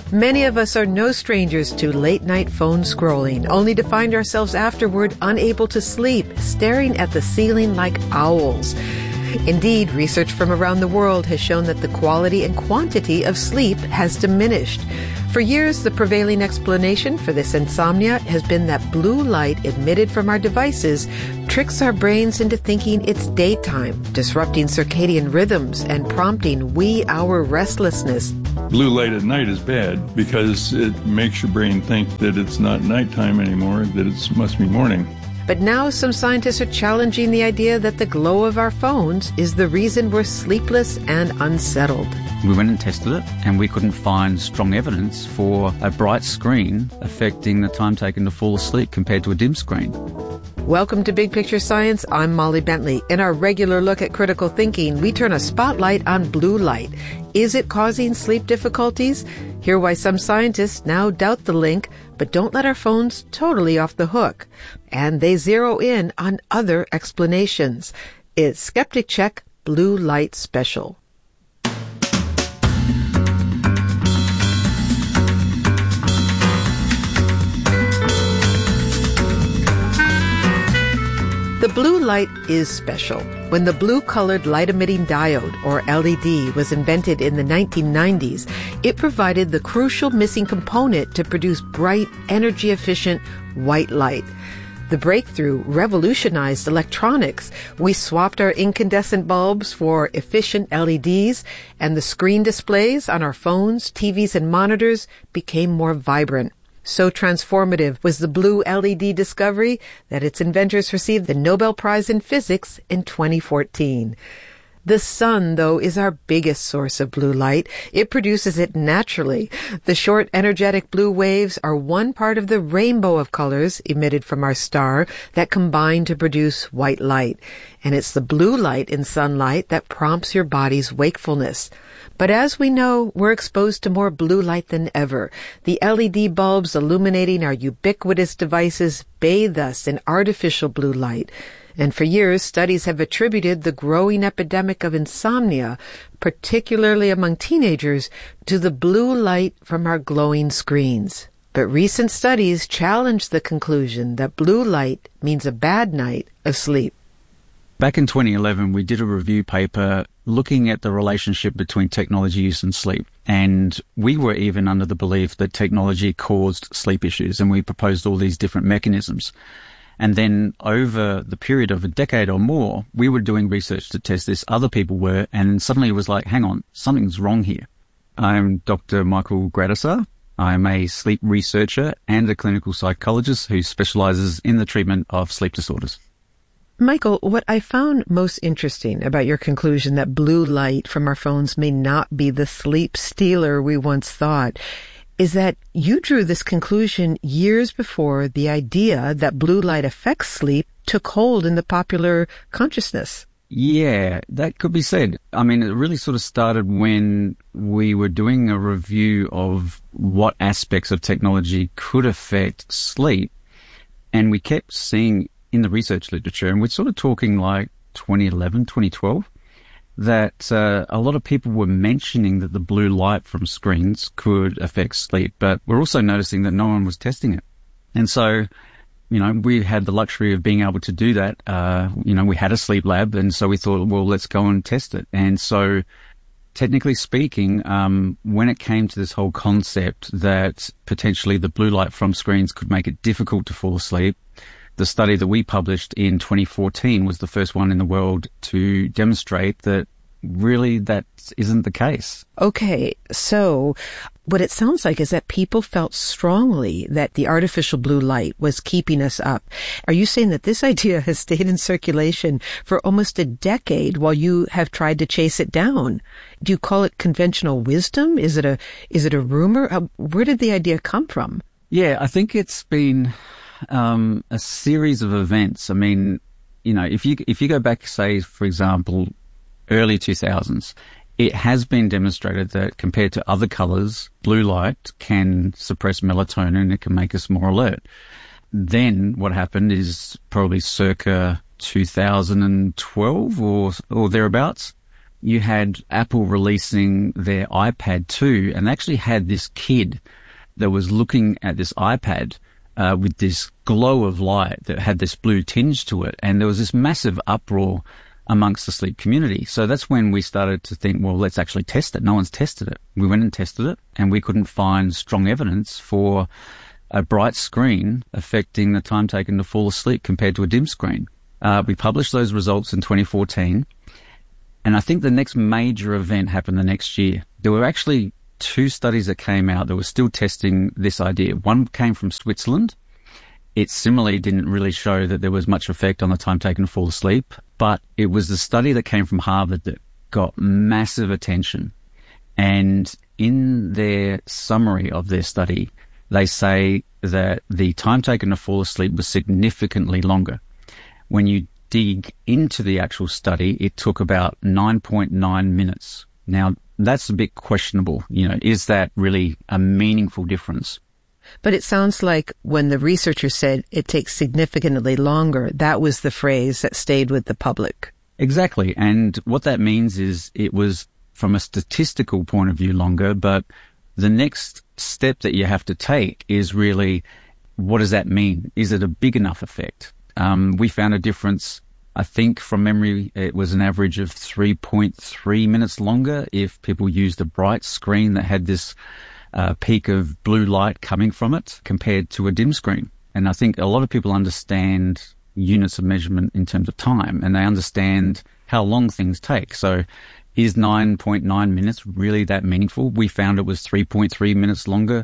Many of us are no strangers to late-night phone scrolling, only to find ourselves afterward unable to sleep, staring at the ceiling like owls. Indeed, research from around the world has shown that the quality and quantity of sleep has diminished. For years, the prevailing explanation for this insomnia has been that blue light emitted from our devices tricks our brains into thinking it's daytime, disrupting circadian rhythms and prompting wee-hour restlessness. Blue light at night is bad because it makes your brain think that it's not nighttime anymore, that it must be morning. But now some scientists are challenging the idea that the glow of our phones is the reason we're sleepless and unsettled. We went and tested it, and we couldn't find strong evidence for a bright screen affecting the time taken to fall asleep compared to a dim screen. Welcome to Big Picture Science. I'm Molly Bentley. In our regular look at critical thinking, we turn a spotlight on blue light. Is it causing sleep difficulties? Hear why some scientists now doubt the link, but don't let our phones totally off the hook. And they zero in on other explanations. It's Skeptic Check Blue Light Special. The blue light is special. When the blue-colored light-emitting diode, or LED, was invented in the 1990s, it provided the crucial missing component to produce bright, energy-efficient white light. The breakthrough revolutionized electronics. We swapped our incandescent bulbs for efficient LEDs, and the screen displays on our phones, TVs, and monitors became more vibrant. So transformative was the blue LED discovery that its inventors received the Nobel Prize in Physics in 2014. The sun, though, is our biggest source of blue light. It produces it naturally. The short, energetic blue waves are one part of the rainbow of colors emitted from our star that combine to produce white light. And it's the blue light in sunlight that prompts your body's wakefulness. But as we know, we're exposed to more blue light than ever. The LED bulbs illuminating our ubiquitous devices bathe us in artificial blue light. And for years, studies have attributed the growing epidemic of insomnia, particularly among teenagers, to the blue light from our glowing screens. But recent studies challenge the conclusion that blue light means a bad night of sleep. Back in 2011, we did a review paper looking at the relationship between technology use and sleep. And we were even under the belief that technology caused sleep issues, and we proposed all these different mechanisms. And then over the period of a decade or more, we were doing research to test this. Other people were, and suddenly it was like, hang on, something's wrong here. I'm Dr. Michael Gradisar. I'm a sleep researcher and a clinical psychologist who specializes in the treatment of sleep disorders. Michael, what I found most interesting about your conclusion that blue light from our phones may not be the sleep stealer we once thought is that you drew this conclusion years before the idea that blue light affects sleep took hold in the popular consciousness. Yeah, that could be said. I mean, it really sort of started when we were doing a review of what aspects of technology could affect sleep, and we kept seeing in the research literature, and we're sort of talking like 2011, 2012, that a lot of people were mentioning that the blue light from screens could affect sleep, but we're also noticing that no one was testing it. And so, we had the luxury of being able to do that. We had a sleep lab, and so we thought, well, let's go and test it. And so, technically speaking, when it came to this whole concept that potentially the blue light from screens could make it difficult to fall asleep, the study that we published in 2014 was the first one in the world to demonstrate that really that isn't the case. Okay, so what it sounds like is that people felt strongly that the artificial blue light was keeping us up. Are you saying that this idea has stayed in circulation for almost a decade while you have tried to chase it down? Do you call it conventional wisdom? Is it a rumor? Where did the idea come from? Yeah, I think it's been a series of events. I mean, if you go back, say, for example, early 2000s, it has been demonstrated that compared to other colors, blue light can suppress melatonin. It can make us more alert. Then what happened is probably circa 2012 or thereabouts, you had Apple releasing their iPad 2, and they actually had this kid that was looking at this iPad with this glow of light that had this blue tinge to it. And there was this massive uproar amongst the sleep community. So that's when we started to think, well, let's actually test it. No one's tested it. We went and tested it, and we couldn't find strong evidence for a bright screen affecting the time taken to fall asleep compared to a dim screen. We published those results in 2014. And I think the next major event happened the next year. There were actually 2 studies that came out that were still testing this idea. One came from Switzerland. It similarly didn't really show that there was much effect on the time taken to fall asleep, but it was the study that came from Harvard that got massive attention. And in their summary of their study, they say that the time taken to fall asleep was significantly longer. When you dig into the actual study, it took about 9.9 minutes. Now, that's a bit questionable. Is that really a meaningful difference? But it sounds like when the researcher said it takes significantly longer, that was the phrase that stayed with the public. Exactly. And what that means is it was, from a statistical point of view, longer, but the next step that you have to take is really, what does that mean? Is it a big enough effect? We found a difference, I think from memory, it was an average of 3.3 minutes longer if people used a bright screen that had this peak of blue light coming from it compared to a dim screen. And I think a lot of people understand units of measurement in terms of time, and they understand how long things take. So is 9.9 minutes really that meaningful? We found it was 3.3 minutes longer.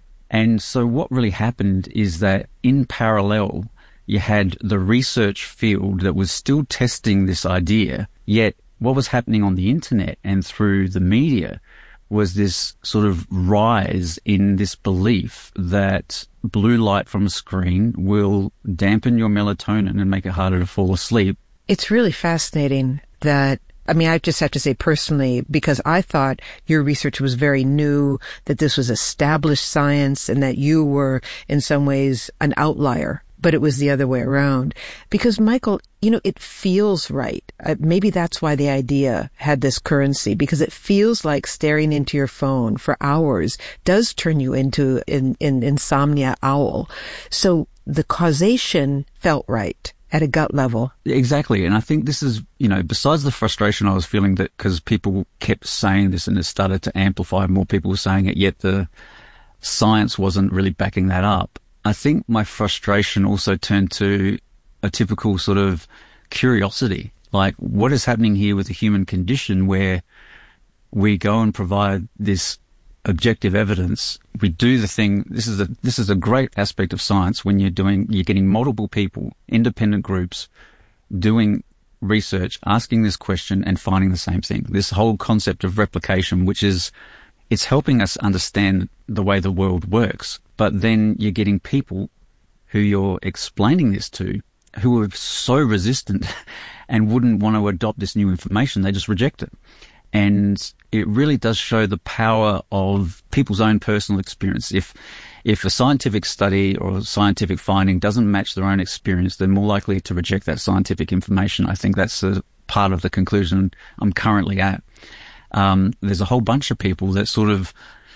And so what really happened is that in parallel, you had the research field that was still testing this idea, yet what was happening on the internet and through the media was this sort of rise in this belief that blue light from a screen will dampen your melatonin and make it harder to fall asleep. It's really fascinating that, I just have to say personally, because I thought your research was very new, that this was established science, and that you were in some ways an outlier. But it was the other way around. Because, Michael, it feels right. Maybe that's why the idea had this currency, because it feels like staring into your phone for hours does turn you into an insomnia owl. So the causation felt right at a gut level. Exactly. And I think this is, besides the frustration I was feeling that because people kept saying this and it started to amplify, more people were saying it, yet the science wasn't really backing that up. I think my frustration also turned to a typical sort of curiosity, like what is happening here with the human condition where we go and provide this objective evidence. We do the thing. This is a great aspect of science when you're getting multiple people, independent groups, doing research, asking this question and finding the same thing. This whole concept of replication, it's helping us understand the way the world works. But then you're getting people who you're explaining this to who are so resistant and wouldn't want to adopt this new information. They just reject it. And it really does show the power of people's own personal experience. If a scientific study or a scientific finding doesn't match their own experience, they're more likely to reject that scientific information. I think that's a part of the conclusion I'm currently at. There's a whole bunch of people that sort of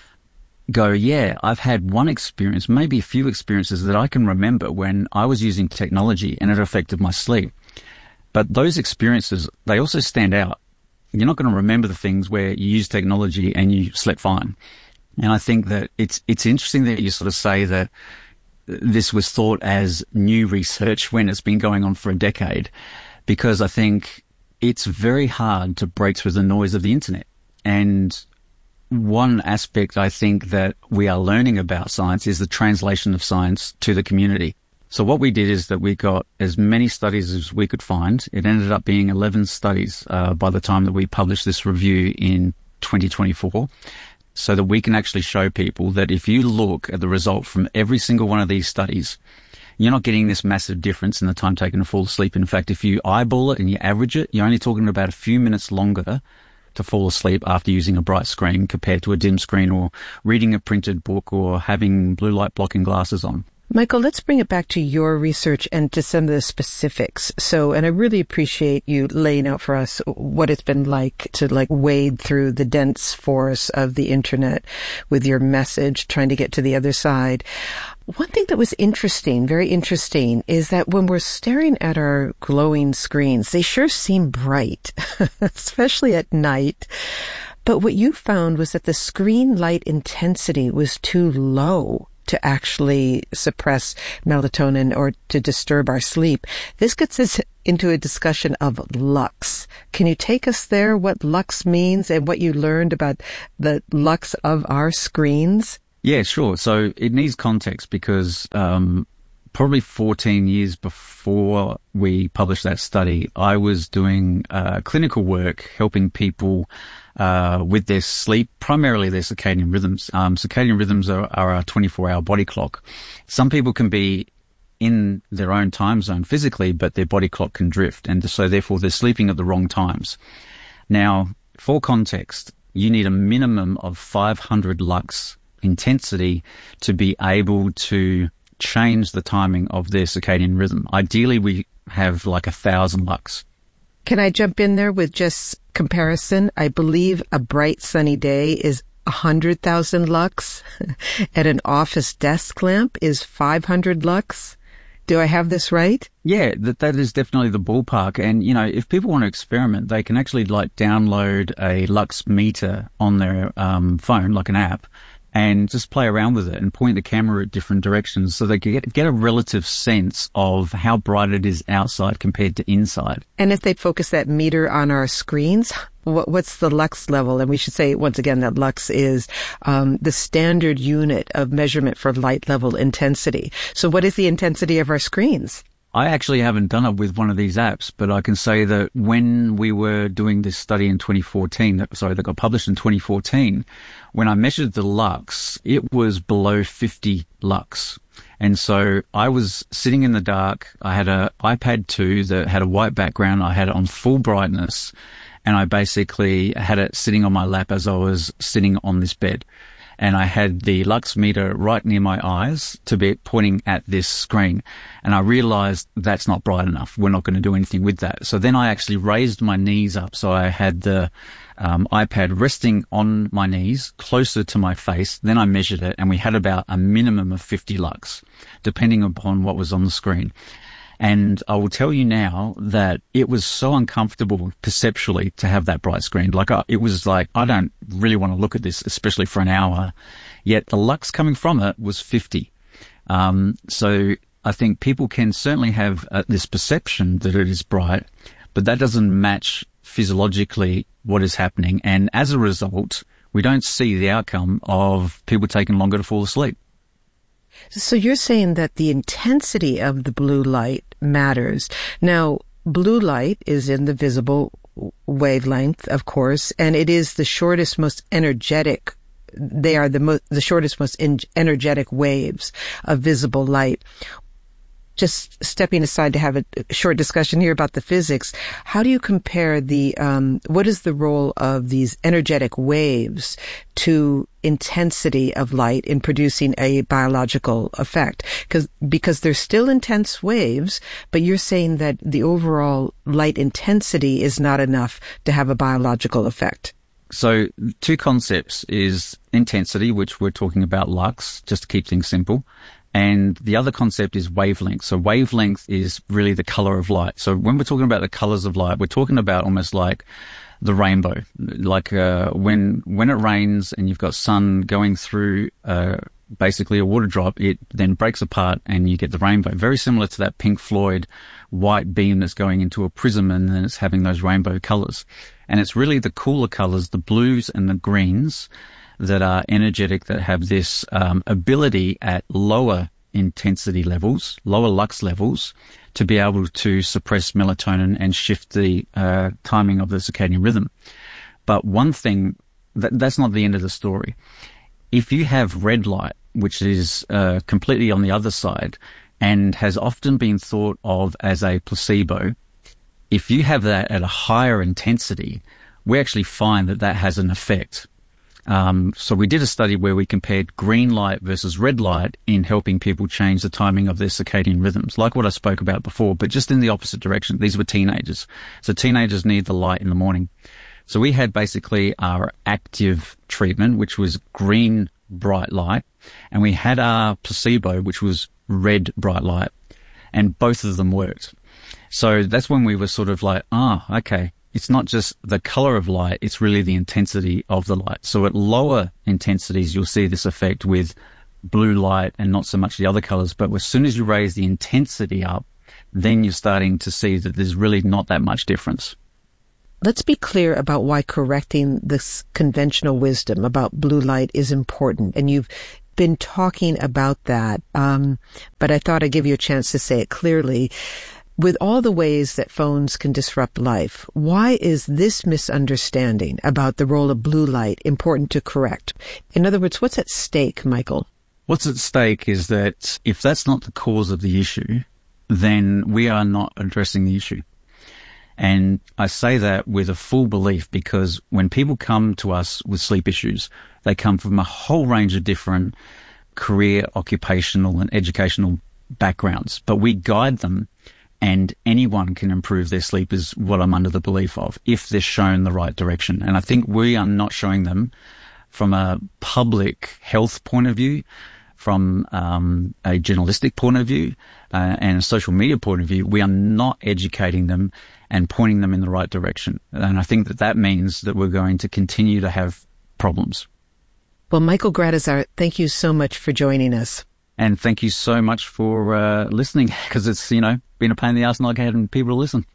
go, yeah, I've had one experience, maybe a few experiences that I can remember when I was using technology and it affected my sleep. But those experiences, they also stand out. You're not going to remember the things where you use technology and you slept fine. And I think that it's interesting that you sort of say that this was thought as new research when it's been going on for a decade, because I think it's very hard to break through the noise of the internet. And one aspect I think that we are learning about science is the translation of science to the community. So what we did is that we got as many studies as we could find. It ended up being 11 studies by the time that we published this review in 2024, so that we can actually show people that if you look at the result from every single one of these studies, you're not getting this massive difference in the time taken to fall asleep. In fact, if you eyeball it and you average it, you're only talking about a few minutes longer to fall asleep after using a bright screen compared to a dim screen or reading a printed book or having blue light blocking glasses on. Michael, let's bring it back to your research and to some of the specifics. And I really appreciate you laying out for us what it's been like to wade through the dense forest of the internet with your message, trying to get to the other side. One thing that was interesting, very interesting, is that when we're staring at our glowing screens, they sure seem bright, especially at night. But what you found was that the screen light intensity was too low to actually suppress melatonin or to disturb our sleep. This gets us into a discussion of lux. Can you take us there, what lux means and what you learned about the lux of our screens? Yeah, sure. So it needs context because probably 14 years before we published that study, I was doing clinical work helping people with their sleep, primarily their circadian rhythms. Circadian rhythms are a 24-hour body clock. Some people can be in their own time zone physically, but their body clock can drift, and so therefore they're sleeping at the wrong times. Now, for context, you need a minimum of 500 lux intensity to be able to change the timing of their circadian rhythm. Ideally, we have 1,000 lux. Can I jump in there with just comparison? I believe a bright sunny day is 100,000 lux and an office desk lamp is 500 lux. Do I have this right? Yeah, that is definitely the ballpark. And, if people want to experiment, they can actually download a lux meter on their phone, like an app, and just play around with it and point the camera at different directions so they can get a relative sense of how bright it is outside compared to inside. And if they focus that meter on our screens, what's the lux level? And we should say, once again, that lux is the standard unit of measurement for light level intensity. So what is the intensity of our screens? I actually haven't done it with one of these apps, but I can say that when we were doing this study in 2014, that got published in 2014, when I measured the lux, it was below 50 lux. And so I was sitting in the dark. I had an iPad 2 that had a white background. I had it on full brightness, and I basically had it sitting on my lap as I was sitting on this bed. And I had the lux meter right near my eyes to be pointing at this screen. And I realized that's not bright enough. We're not going to do anything with that. So then I actually raised my knees up. So I had the iPad resting on my knees closer to my face. Then I measured it, and we had about a minimum of 50 lux, depending upon what was on the screen. And I will tell you now that it was so uncomfortable perceptually to have that bright screen. It was I don't really want to look at this, especially for an hour. Yet the lux coming from it was 50. So I think people can certainly have this perception that it is bright, but that doesn't match physiologically what is happening. And as a result, we don't see the outcome of people taking longer to fall asleep. So you're saying that the intensity of the blue light matters. Now, blue light is in the visible wavelength, of course, and it is the shortest, most energetic. They are the shortest, most energetic waves of visible light. Just stepping aside to have a short discussion here about the physics, how do you compare what is the role of these energetic waves to intensity of light in producing a biological effect? Because they're still intense waves, but you're saying that the overall light intensity is not enough to have a biological effect. So two concepts is intensity, which we're talking about lux, just to keep things simple. And the other concept is wavelength. So wavelength is really the color of light. So when we're talking about the colors of light, we're talking about almost like the rainbow. When it rains and you've got sun going through basically a water drop, it then breaks apart and you get the rainbow. Very similar to that Pink Floyd white beam that's going into a prism and then it's having those rainbow colors. And it's really the cooler colors, the blues and the greens, that are energetic, that have this ability at lower intensity levels, lower lux levels, to be able to suppress melatonin and shift the timing of the circadian rhythm. But one thing, that's not the end of the story. If you have red light, which is completely on the other side and has often been thought of as a placebo, if you have that at a higher intensity, we actually find that has an effect. So we did a study where we compared green light versus red light in helping people change the timing of their circadian rhythms, like what I spoke about before, but just in the opposite direction. These were teenagers. So teenagers need the light in the morning. So we had basically our active treatment, which was green bright light, and we had our placebo, which was red bright light, and both of them worked. So that's when we were sort of like, okay. It's not just the color of light, it's really the intensity of the light. So at lower intensities, you'll see this effect with blue light and not so much the other colors. But as soon as you raise the intensity up, then you're starting to see that there's really not that much difference. Let's be clear about why correcting this conventional wisdom about blue light is important. And you've been talking about that, but I thought I'd give you a chance to say it clearly. With all the ways that phones can disrupt life, why is this misunderstanding about the role of blue light important to correct? In other words, what's at stake, Michael? What's at stake is that if that's not the cause of the issue, then we are not addressing the issue. And I say that with a full belief because when people come to us with sleep issues, they come from a whole range of different career, occupational, and educational backgrounds. But we guide them, and anyone can improve their sleep is what I'm under the belief of, if they're shown the right direction. And I think we are not showing them from a public health point of view, from a journalistic point of view, and a social media point of view. We are not educating them and pointing them in the right direction. And I think that means that we're going to continue to have problems. Well, Michael Gradisar, thank you so much for joining us. And thank you so much for listening, because it's, been a pain in the ass not getting people to listen.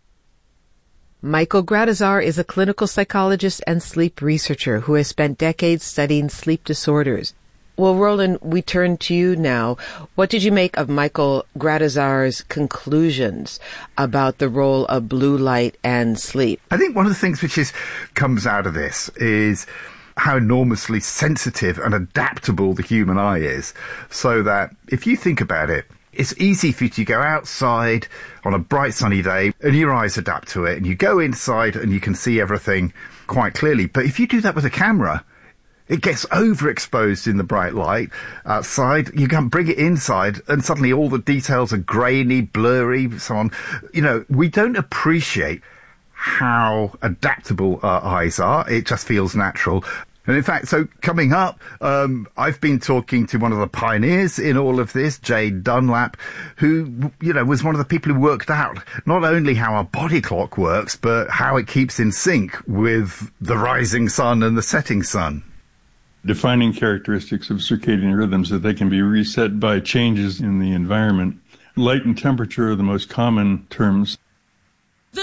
Michael Gradisar is a clinical psychologist and sleep researcher who has spent decades studying sleep disorders. Well, Roland, we turn to you now. What did you make of Michael Gradisar's conclusions about the role of blue light and sleep? I think one of the things which comes out of this is how enormously sensitive and adaptable the human eye is. So that if you think about it, it's easy for you to go outside on a bright sunny day and your eyes adapt to it, and you go inside and you can see everything quite clearly. But if you do that with a camera, it gets overexposed in the bright light outside. You can bring it inside and suddenly all the details are grainy, blurry, so on. We don't appreciate how adaptable our eyes are. It just feels natural. And in fact, so coming up, I've been talking to one of the pioneers in all of this, Jade Dunlap, who, was one of the people who worked out not only how our body clock works, but how it keeps in sync with the rising sun and the setting sun. Defining characteristics of circadian rhythms that they can be reset by changes in the environment. Light and temperature are the most common terms.